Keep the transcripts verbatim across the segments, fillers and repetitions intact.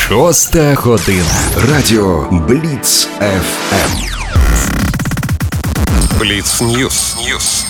Шоста година. Радіо Бліц еф ем. Бліц Ньюс. Ньюс.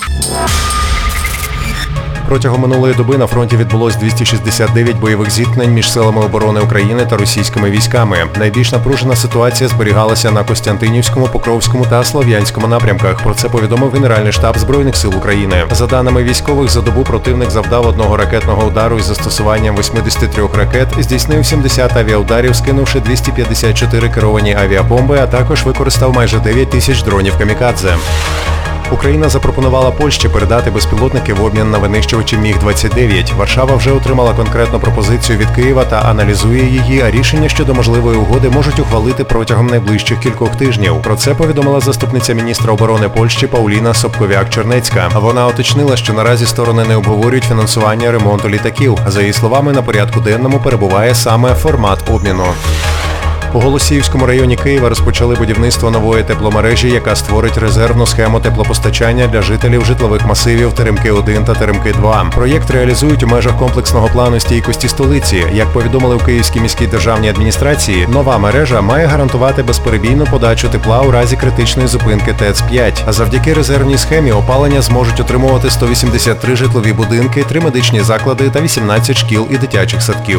Протягом минулої доби на фронті відбулось двісті шістдесят дев'ять бойових зіткнень між силами оборони України та російськими військами. Найбільш напружена ситуація зберігалася на Костянтинівському, Покровському та Слов'янському напрямках. Про це повідомив Генеральний штаб Збройних сил України. За даними військових, за добу противник завдав одного ракетного удару із застосуванням вісімдесят три ракет, здійснив сімдесят авіаударів, скинувши двісті п'ятдесят чотири керовані авіабомби, а також використав майже дев'ять тисяч дронів камікадзе. Україна запропонувала Польщі передати безпілотники в обмін на винищувачі Міг двадцять дев'ять. Варшава вже отримала конкретну пропозицію від Києва та аналізує її, а рішення щодо можливої угоди можуть ухвалити протягом найближчих кількох тижнів. Про це повідомила заступниця міністра оборони Польщі Пауліна Собковяк-Чернецька. Вона уточнила, що наразі сторони не обговорюють фінансування ремонту літаків. За її словами, на порядку денному перебуває саме формат обміну. У Голосіївському районі Києва розпочали будівництво нової тепломережі, яка створить резервну схему теплопостачання для жителів житлових масивів Теремки один та Теремки два. Проєкт реалізують у межах комплексного плану стійкості столиці. Як повідомили у Київській міській державній адміністрації, нова мережа має гарантувати безперебійну подачу тепла у разі критичної зупинки ТЕЦ п'ять. А завдяки резервній схемі опалення зможуть отримувати сто вісімдесят три житлові будинки, три медичні заклади та вісімнадцять шкіл і дитячих садків.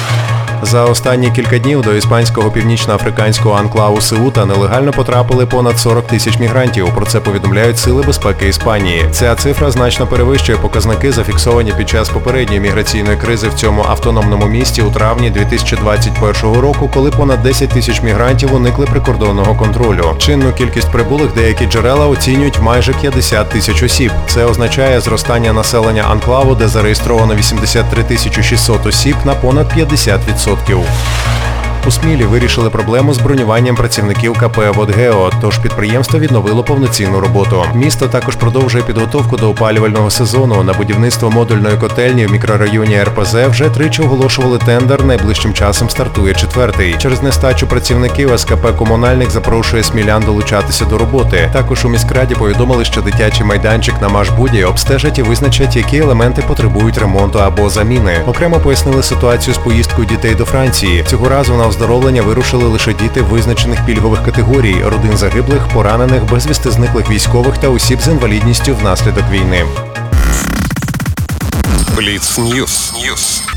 За останні кілька днів до іспанського північно-африканського анклаву Сеута нелегально потрапили понад сорок тисяч мігрантів. Про це повідомляють Сили безпеки Іспанії. Ця цифра значно перевищує показники, зафіксовані під час попередньої міграційної кризи в цьому автономному місті у травні дві тисячі двадцять першого року, коли понад десять тисяч мігрантів уникли прикордонного контролю. Чинну кількість прибулих деякі джерела оцінюють майже п'ятдесят тисяч осіб. Це означає зростання населення анклаву, де зареєстровано вісімдесят три тисячі шістсот осіб, на понад п'ятдесят відсотків. У Смілі вирішили проблему з бронюванням працівників ка пе «Водгео», тож підприємство відновило повноцінну роботу. Місто також продовжує підготовку до опалювального сезону. На будівництво модульної котельні в мікрорайоні ер пе зет вже тричі оголошували тендер, найближчим часом стартує четвертий. Через нестачу працівників ес ка пе «Комунальник» запрошує смілян долучатися до роботи. Також у міськраді повідомили, що дитячий майданчик на Машбуді обстежать і визначать, які елементи потребують ремонту або заміни. Окремо пояснили ситуацію з поїздкою дітей до Франції. Цього разу на оздоровлення вирушили лише діти визначених пільгових категорій, родин загиблих, поранених, безвісти зниклих військових та осіб з інвалідністю внаслідок війни. Бліц Ньюс. Ньюс.